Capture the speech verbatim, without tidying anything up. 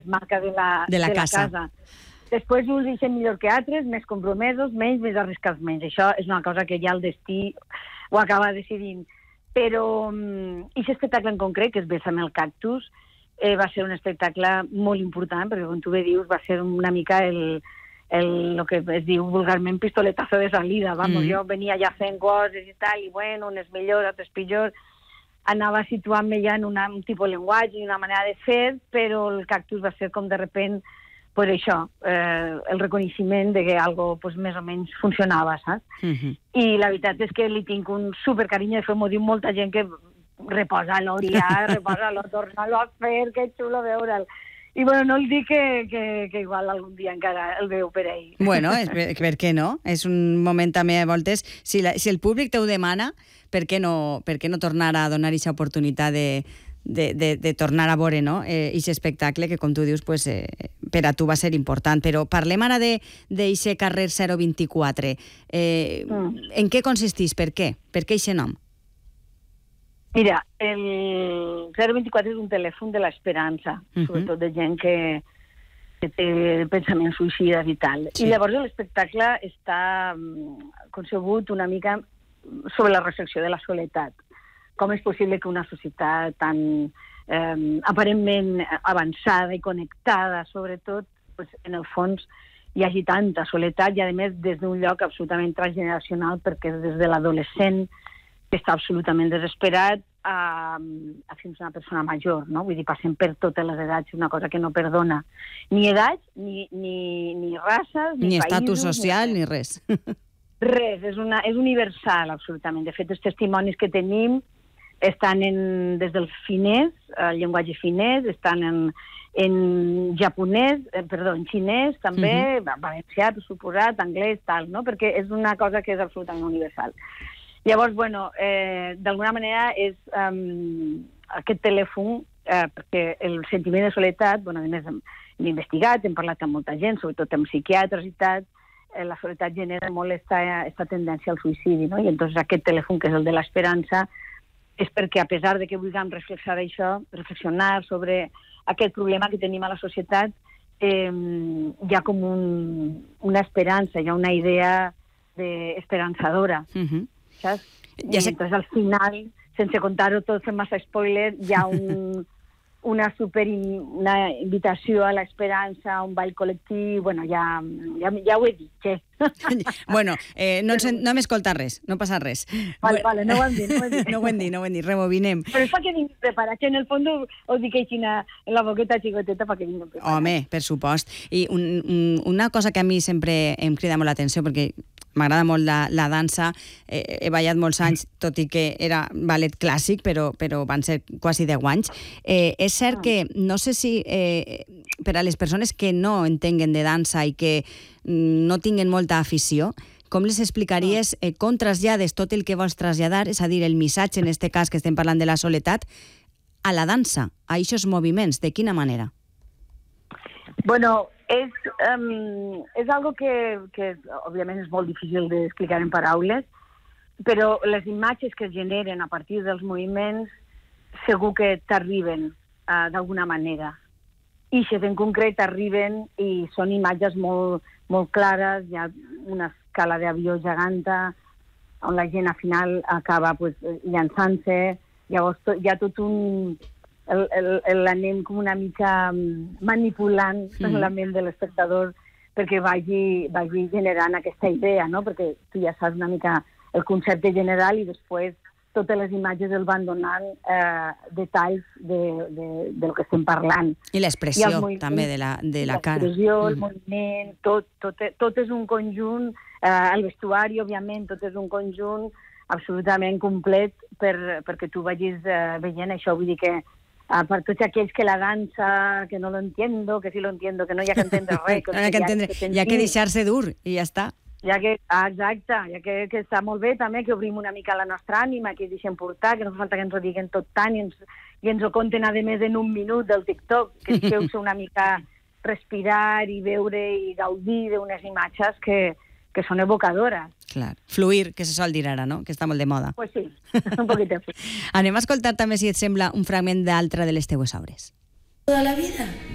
marca de la, de la, de la casa. casa. Després uns deixen millor que altres, més compromesos, menys, més arriscats menys. Això és una cosa que ja el destí ho acaba decidint. Però aquest espectacle en concret, que és Bésame el cactus, eh, va ser un espectacle molt important, perquè com tu bé dius, va ser una mica el, el, el que es diu vulgarment pistoletazo de salida. Vamos, mm-hmm. Jo venia ja fent coses i tal, i bueno, unes millors, altres pitjors. Anava situant-me ja en una, un tipus de llenguatge i una manera de fer, però el cactus va ser com de repent pues això, eh, el reconeixement de que algo pues, més o menys funcionava, saps? Uh-huh. I la veritat és que li tinc un supercarinyo, de fet m'ho diu molta gent que reposa-lo, ja, reposa-lo, torna-lo a fer, que xulo veure'l. I bueno, no el dic que, que, que igual algun dia encara el veu per ahí. Bueno, és, per, per què no? És un moment també a voltes, si, la, si el públic te ho demana, per què no, per què no tornar a donar aquesta oportunitat de... De, de, de tornar a veure, no? Eh, aquest espectacle que, com tu dius, pues, eh, per a tu va ser important. Però parlem ara d'aquest carrer zero vint-i-quatre. Eh, mm. En què consisteix? Per què? Per què aquest nom? Mira, el zero vint-i-quatre és un telèfon de l'esperança, uh-huh. sobretot de gent que, que té pensaments suïcides i tal. Sí. I llavors l'espectacle està concebut una mica sobre la reflexió de la soledat. Com és possible que una societat tan eh, aparentment avançada i connectada, sobretot, pues, en el fons hi hagi tanta soledat i, a més, des d'un lloc absolutament transgeneracional, perquè des de l'adolescent que està absolutament desesperat a, a fins a una persona major, no? Vull dir, passem per totes les edats, una cosa que no perdona ni edats, ni, ni, ni races, ni, ni països... estatus social, ni res. Ni res, res és, una, és universal, absolutament. De fet, els testimonis que tenim estan en, des del finès, el llenguatge finès, estan en, en japonès, eh, perdó, en xinès, també, uh-huh. valencià, per suposat, anglès, tal, no? Perquè és una cosa que és absolutament universal. Llavors, bueno, eh, d'alguna manera és um, aquest telèfon, eh, perquè el sentiment de soledat, bueno, a més hem, hem investigat, hem parlat amb molta gent, sobretot amb psiquiatres i tal, eh, la soledat genera molt aquesta tendència al suïcidi, no? I entonces aquest telèfon, que és el de l'esperança, és perquè, a pesar de que vulguem reflexionar això, reflexionar sobre aquest problema que tenim a la societat, eh, hi ha com un, una esperança, hi ha una idea de esperançadora, uh-huh. saps? Ja sé... I entonces, al final, sense contar-ho tot, fent massa spoiler, hi ha un, una super una invitació a l'esperança, a un ball col·lectiu, bueno, ja, ja, ja ho he dit, què? Bueno, eh, no, ens, no hem escoltat res, no passa res. Vale, vale, no ho hem dit, no ho hem dit. No ho hem dit, no ho hem dit, rebobinem. Però és perquè vinc preparat, que en el fons ho dic així en la boqueta xicoteta perquè vinc preparat. Home, per supost. I un, un, una cosa que a mi sempre em crida molt l'atenció, perquè m'agrada molt la, la dansa, eh, he ballat molts anys, tot i que era ballet clàssic, però, però van ser quasi deu anys. Eh, és cert que, no sé si eh, per a les persones que no entenguen de dansa i que no tinguen molta afició, com les explicaries, eh, com trasllades tot el que vols traslladar, és a dir, el missatge, en este cas que estem parlant de la soledat, a la dansa, a aquests moviments, de quina manera? Bueno, és, um, és algo que, que òbviament és molt difícil d'explicar en paraules, però les imatges que es generen a partir dels moviments segur que t'arriben uh, d'alguna manera. I si en concret arriben i són imatges molt, molt clares, hi ha una escala d'avió geganta on la gent al final acaba pues, llançant-se, llavors to, hi ha tot un... l'anem com una mica manipulant mm. la ment de l'espectador perquè vagi, vagi generant aquesta idea, no? Perquè tu ja saps una mica el concepte general i després totes les imatges el van donant eh, detalls de, de, del que estem parlant. I l'expressió també de la, de la cara. L'expressió, el mm. moviment, tot, tot, tot és un conjunt, eh, el vestuari, òbviament, tot és un conjunt absolutament complet per, perquè tu vagis eh, veient això. Vull dir que Uh, per tots aquells que la dansa, que no lo entiendo, que sí lo entiendo, que no hi ha que entendre res. Que no hi ha que entendre, hi ha que deixar-se dur i ja està. Ja que, ah, exacte, ja que, que està molt bé també que obrim una mica la nostra ànima, que es deixem portar, que no fa falta que ens ho diguen tot tant i ens, i ens ho conten a més en un minut del TikTok, que deixeu-se una mica respirar i veure i gaudir d'unes imatges que, que són evocadores. Clar, fluir, que se sol dir ara, no? Que està molt de moda. Pues sí, un poquito. Anem a escoltar també, si et sembla, un fragment d'altra de les teues obres. Toda la vida